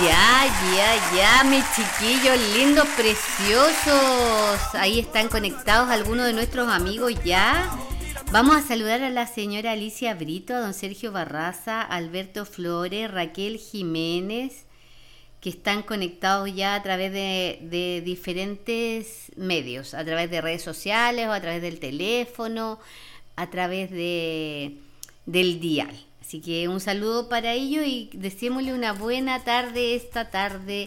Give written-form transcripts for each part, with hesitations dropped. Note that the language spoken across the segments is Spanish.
Ya, mis chiquillos lindos, preciosos. Ahí están conectados algunos de nuestros amigos ya. Vamos a saludar a la señora Alicia Brito, a don Sergio Barraza, Alberto Flores, Raquel Jiménez, que están conectados ya a través de diferentes medios, a través de redes sociales o a través del teléfono, a través del dial. Así que un saludo para ellos y deseémosle una buena tarde esta tarde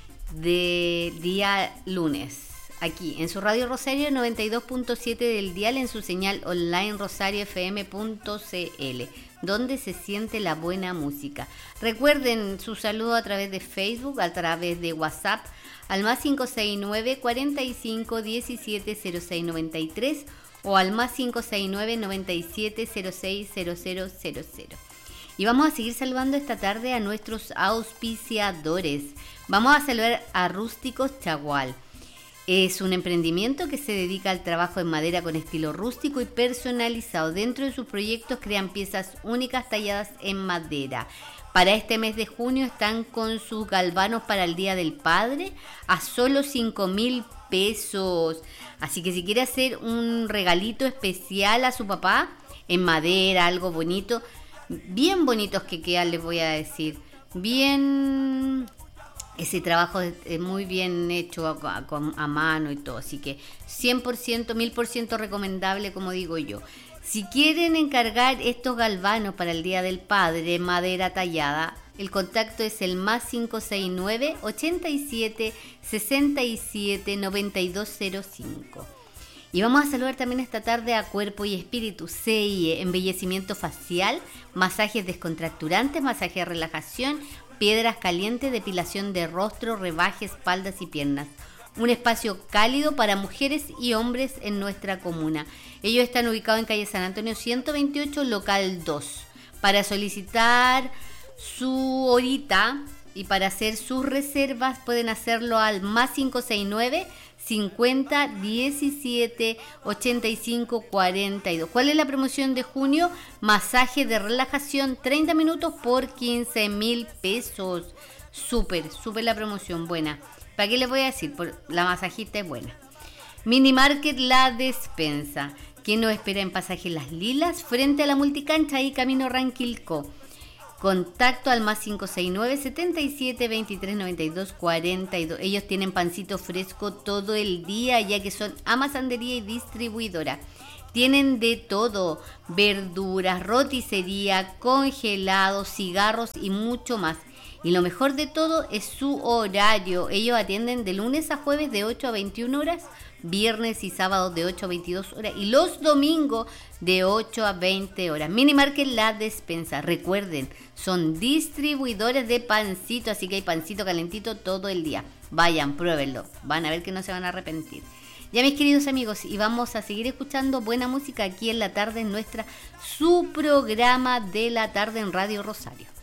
de día lunes. Aquí en su Radio Rosario 92.7 del dial, en su señal online rosariofm.cl, donde se siente la buena música. Recuerden su saludo a través de Facebook, a través de WhatsApp, al más 569 45 17 06 93 o al más 569 97 06 0000. Y vamos a seguir saludando esta tarde a nuestros auspiciadores. Vamos a saludar a Rústicos Chagual. Es un emprendimiento que se dedica al trabajo en madera con estilo rústico y personalizado. Dentro de sus proyectos crean piezas únicas talladas en madera. Para este mes de junio están con sus galvanos para el Día del Padre a solo 5.000 pesos. Así que si quiere hacer un regalito especial a su papá en madera, algo bonito, bien bonitos que quedan, les voy a decir. Bien, ese trabajo es muy bien hecho a mano y todo. Así que 100%, 1000% recomendable, como digo yo. Si quieren encargar estos galvanos para el Día del Padre, madera tallada, el contacto es el más 569 87 67 9205. Y vamos a saludar también esta tarde a Cuerpo y Espíritu, CIE, embellecimiento facial, masajes descontracturantes, masaje de relajación, piedras calientes, depilación de rostro, rebaje, espaldas y piernas. Un espacio cálido para mujeres y hombres en nuestra comuna. Ellos están ubicados en calle San Antonio 128, local 2. Para solicitar su horita y para hacer sus reservas pueden hacerlo al más 569 50 17 85 42. ¿Cuál es la promoción de junio? Masaje de relajación 30 minutos por 15.000 pesos. Súper la promoción, buena. ¿Para qué les voy a decir? La masajista es buena. Mini Market La Despensa. ¿Quién nos espera en Pasaje Las Lilas? Frente a la multicancha y Camino Ranquilco. Contacto al más 569 77 23 92 42. Ellos tienen pancito fresco todo el día, ya que son amasandería y distribuidora. Tienen de todo: verduras, roticería, congelados, cigarros y mucho más. Y lo mejor de todo es su horario. Ellos atienden de lunes a jueves de 8 a 21 horas, viernes y sábados de 8 a 22 horas y los domingos de 8 a 20 horas. Mini Market La Despensa. Recuerden, son distribuidores de pancito, así que hay pancito calentito todo el día. Vayan, pruébenlo. Van a ver que no se van a arrepentir. Ya, mis queridos amigos, y vamos a seguir escuchando buena música aquí en la tarde, en su programa de la tarde en Radio Rosario.